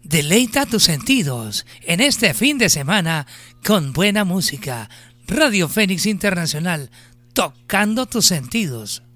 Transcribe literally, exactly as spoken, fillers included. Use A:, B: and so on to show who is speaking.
A: Deleita tus sentidos en este fin de semana con buena música. Radio Fénix Internacional, tocando tus sentidos.